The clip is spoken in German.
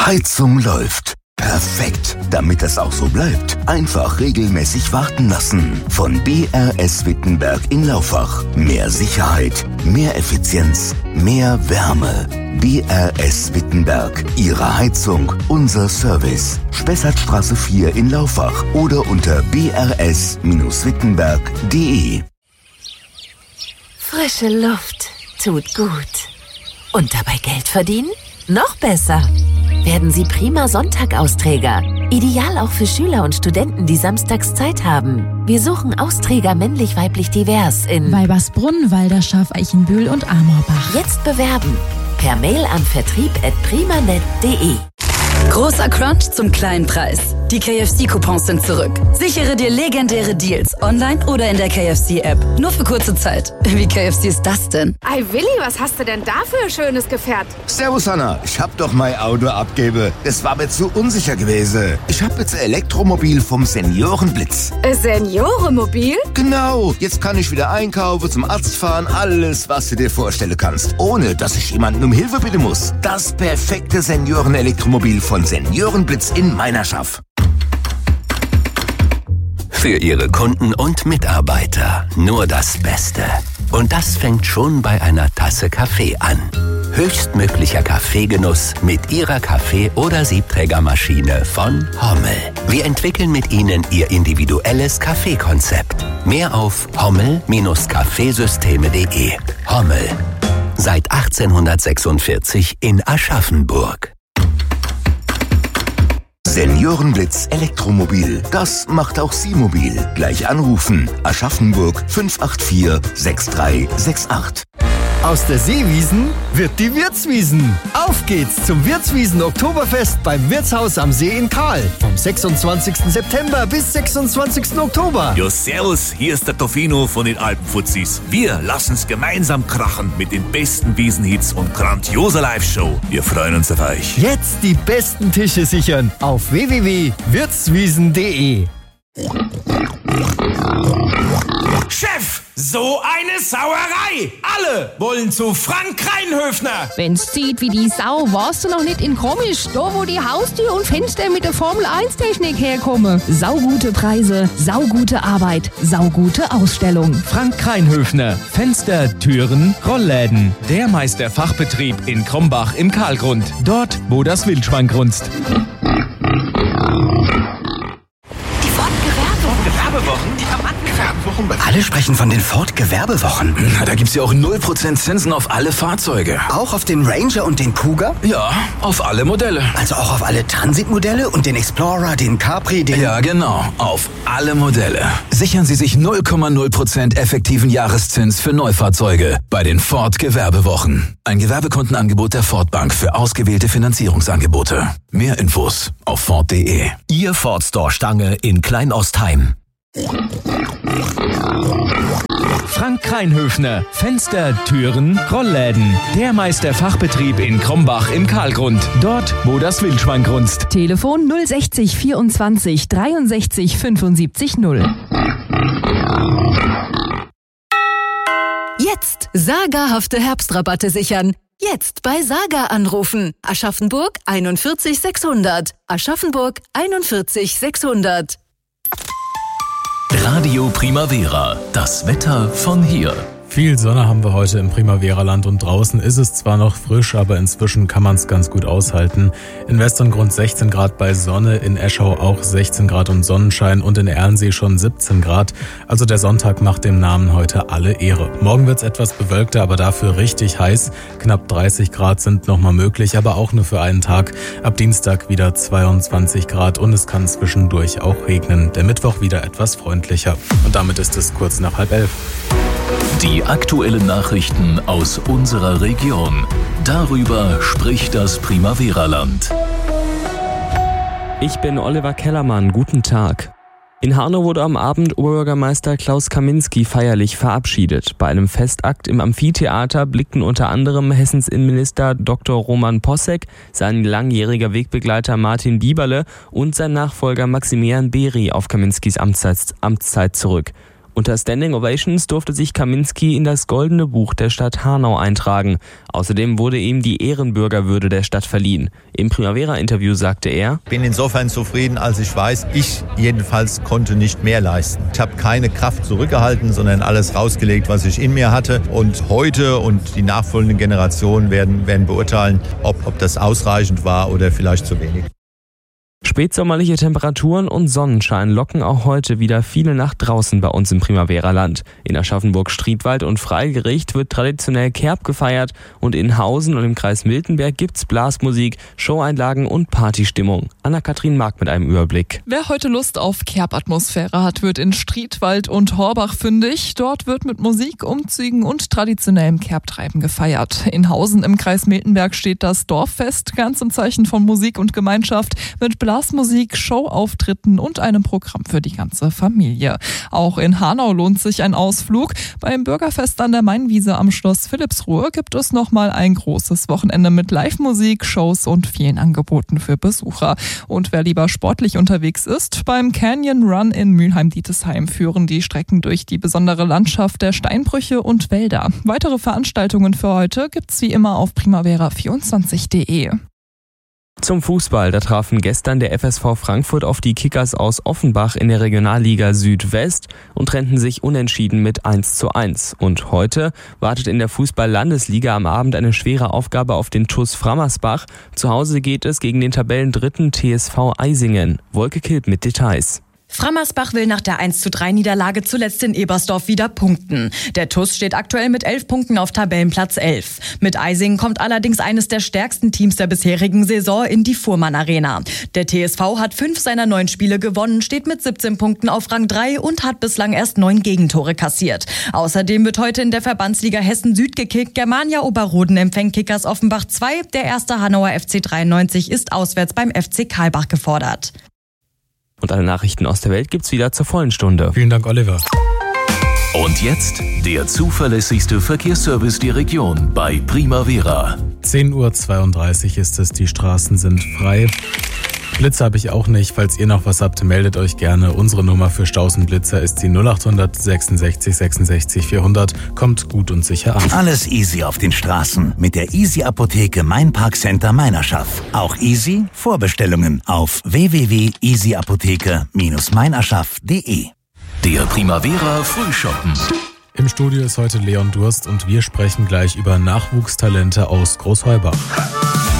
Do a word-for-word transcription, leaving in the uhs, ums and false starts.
Heizung läuft. Perfekt. Damit es auch so bleibt, einfach regelmäßig warten lassen. Von B R S Wittenberg in Laufach. Mehr Sicherheit, mehr Effizienz, mehr Wärme. B R S Wittenberg. Ihre Heizung, unser Service. Spessartstraße vier in Laufach oder unter b r s wittenberg punkt d e. Frische Luft tut gut. Und dabei Geld verdienen? Noch besser. Werden Sie prima Sonntag-Austräger. Ideal auch für Schüler und Studenten, die samstags Zeit haben. Wir suchen Austräger männlich-weiblich divers in Weibersbrunn, Walderschaft, Eichenbühl und Amorbach. Jetzt bewerben. Per Mail an vertrieb at primanet punkt de. Großer Crunch zum kleinen Preis. Die K F C-Coupons sind zurück. Sichere dir legendäre Deals online oder in der K F C-App. Nur für kurze Zeit. Wie K F C ist das denn? Ei Willi, was hast du denn da für ein schönes Gefährt? Servus Hanna, ich hab doch mein Auto abgebe. Das war mir zu unsicher gewesen. Ich hab jetzt ein Elektromobil vom Seniorenblitz. Ein Seniorenmobil? Genau, jetzt kann ich wieder einkaufen, zum Arzt fahren, alles, was du dir vorstellen kannst. Ohne, dass ich jemanden um Hilfe bitten muss. Das perfekte Senioren-Elektromobil von Seniorenblitz in Meinerschaft. Für Ihre Kunden und Mitarbeiter nur das Beste. Und das fängt schon bei einer Tasse Kaffee an. Höchstmöglicher Kaffeegenuss mit Ihrer Kaffee- oder Siebträgermaschine von Hommel. Wir entwickeln mit Ihnen Ihr individuelles Kaffeekonzept. Mehr auf hommel Kaffeesysteme punkt de. Hommel. Seit achtzehnhundertsechsundvierzig in Aschaffenburg. Seniorenblitz Elektromobil. Das macht auch Sie mobil. Gleich anrufen. Aschaffenburg fünf acht vier sechs drei sechs acht. Aus der Seewiesen wird die Wirtswiesen. Auf geht's zum Wirtswiesen-Oktoberfest beim Wirtshaus am See in Kahl. Vom sechsundzwanzigsten September bis sechsundzwanzigsten Oktober. Jo, servus, hier ist der Tofino von den Alpenfuzis. Wir lassen's gemeinsam krachen mit den besten Wiesenhits und grandioser Live-Show. Wir freuen uns auf euch. Jetzt die besten Tische sichern auf w w w punkt wirtswiesen punkt de. Chef, so eine Sauerei! Alle wollen zu Frank Reinhöfner! Wenn's zieht wie die Sau, warst du noch nicht in Komisch, da wo die Haustür und Fenster mit der Formel eins Technik herkommen. Saugute Preise, saugute Arbeit, saugute Ausstellung. Frank Reinhöfner, Fenster, Türen, Rollläden. Der Meisterfachbetrieb in Krombach im Kahlgrund. Dort, wo das Wildschwein grunzt. Gewerbewochen? Die haben Gewerbewochen. Alle sprechen von den Ford-Gewerbewochen. Na, da gibt's ja auch null Prozent Zinsen auf alle Fahrzeuge. Auch auf den Ranger und den Kuga? Ja, auf alle Modelle. Also auch auf alle Transit-Modelle und den Explorer, den Capri, den... Ja, genau. Auf alle Modelle. Sichern Sie sich null Komma null Prozent effektiven Jahreszins für Neufahrzeuge bei den Ford-Gewerbewochen. Ein Gewerbekundenangebot der Ford Bank für ausgewählte Finanzierungsangebote. Mehr Infos auf ford punkt de. Ihr Ford Store Stange in Kleinostheim. Frank Reinhöfner, Fenster, Türen, Rollläden. Der Meisterfachbetrieb in Krombach im Kahlgrund. Dort, wo das Wildschwein grunzt. Telefon null sechzig vierundzwanzig dreiundsechzig fünfundsiebzig null. Jetzt sagerhafte Herbstrabatte sichern. Jetzt bei Saga anrufen. Aschaffenburg einundvierzig sechshundert. Aschaffenburg einundvierzig sechshundert. Radio Primavera, das Wetter von hier. Viel Sonne haben wir heute im Primavera-Land und draußen ist es zwar noch frisch, aber inzwischen kann man es ganz gut aushalten. In Westerngrund sechzehn Grad bei Sonne, in Eschau auch sechzehn Grad und Sonnenschein und in Erlensee schon siebzehn Grad. Also der Sonntag macht dem Namen heute alle Ehre. Morgen wird es etwas bewölkter, aber dafür richtig heiß. Knapp dreißig Grad sind nochmal möglich, aber auch nur für einen Tag. Ab Dienstag wieder zweiundzwanzig Grad und es kann zwischendurch auch regnen. Der Mittwoch wieder etwas freundlicher. Und damit ist es kurz nach halb elf. Die aktuellen Nachrichten aus unserer Region. Darüber spricht das Primavera-Land. Ich bin Oliver Kellermann. Guten Tag. In Harnow wurde am Abend Oberbürgermeister Klaus Kaminski feierlich verabschiedet. Bei einem Festakt im Amphitheater blickten unter anderem Hessens Innenminister Doktor Roman Possek, sein langjähriger Wegbegleiter Martin Bieberle und sein Nachfolger Maximilian Bery auf Kaminskis Amtszeit, Amtszeit zurück. Unter Standing Ovations durfte sich Kaminski in das Goldene Buch der Stadt Hanau eintragen. Außerdem wurde ihm die Ehrenbürgerwürde der Stadt verliehen. Im Primavera-Interview sagte er: Ich bin insofern zufrieden, als ich weiß, ich jedenfalls konnte nicht mehr leisten. Ich habe keine Kraft zurückgehalten, sondern alles rausgelegt, was ich in mir hatte. Und heute und die nachfolgenden Generationen werden, werden beurteilen, ob, ob das ausreichend war oder vielleicht zu wenig. Spätsommerliche Temperaturen und Sonnenschein locken auch heute wieder viele nach draußen bei uns im Primavera-Land. In Aschaffenburg, Striedwald und Freigericht wird traditionell Kerb gefeiert und in Hausen und im Kreis Miltenberg gibt's Blasmusik, Showeinlagen und Partystimmung. Anna-Kathrin Mark mit einem Überblick. Wer heute Lust auf Kerbatmosphäre hat, wird in Striedwald und Horbach fündig. Dort wird mit Musik, Umzügen und traditionellem Kerbtreiben gefeiert. In Hausen im Kreis Miltenberg steht das Dorffest, ganz im Zeichen von Musik und Gemeinschaft, mit Blasmusik, Showauftritten und einem Programm für die ganze Familie. Auch in Hanau lohnt sich ein Ausflug. Beim Bürgerfest an der Mainwiese am Schloss Philippsruhe gibt es nochmal ein großes Wochenende mit Live-Musik, Shows und vielen Angeboten für Besucher. Und wer lieber sportlich unterwegs ist, beim Canyon Run in Mülheim-Dietesheim führen die Strecken durch die besondere Landschaft der Steinbrüche und Wälder. Weitere Veranstaltungen für heute gibt's wie immer auf primavera vierundzwanzig punkt de. Zum Fußball, da trafen gestern der F S V Frankfurt auf die Kickers aus Offenbach in der Regionalliga Südwest und trennten sich unentschieden mit eins zu eins. Und heute wartet in der Fußball-Landesliga am Abend eine schwere Aufgabe auf den T U S Frammersbach. Zu Hause geht es gegen den Tabellendritten T S V Eisingen. Wolke Kipp mit Details. Frammersbach will nach der eins zu drei Niederlage zuletzt in Ebersdorf wieder punkten. Der T U S steht aktuell mit elf Punkten auf Tabellenplatz elf. Mit Eisingen kommt allerdings eines der stärksten Teams der bisherigen Saison in die Fuhrmann Arena. Der T S V hat fünf seiner neun Spiele gewonnen, steht mit siebzehn Punkten auf Rang drei und hat bislang erst neun Gegentore kassiert. Außerdem wird heute in der Verbandsliga Hessen Süd gekickt. Germania Oberroden empfängt Kickers Offenbach zwei. Der erste Hanauer F C dreiundneunzig ist auswärts beim F C Karlbach gefordert. Und alle Nachrichten aus der Welt gibt's wieder zur vollen Stunde. Vielen Dank, Oliver. Und jetzt der zuverlässigste Verkehrsservice der Region bei Primavera. zehn Uhr zweiunddreißig ist es, die Straßen sind frei. Blitze habe ich auch nicht. Falls ihr noch was habt, meldet euch gerne. Unsere Nummer für Staus und Blitzer ist die null acht hundert sechsundsechzig sechsundsechzig vierhundert. Kommt gut und sicher an. Alles easy auf den Straßen mit der Easy Apotheke Main Park Center Meinerschaft. Auch easy Vorbestellungen auf w w w punkt easy apotheke Bindestrich meinerschaft punkt de. Der Primavera Frühschoppen. Im Studio ist heute Leon Durst und wir sprechen gleich über Nachwuchstalente aus Großheubach.